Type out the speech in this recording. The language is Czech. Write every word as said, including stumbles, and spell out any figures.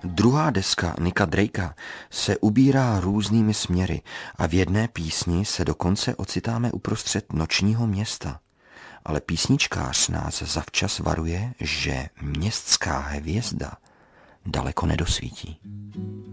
Druhá deska Nicka Drakea se ubírá různými směry a v jedné písni se dokonce ocitáme uprostřed nočního města. Ale písničkář nás zavčas varuje, že městská hvězda daleko nedosvítí.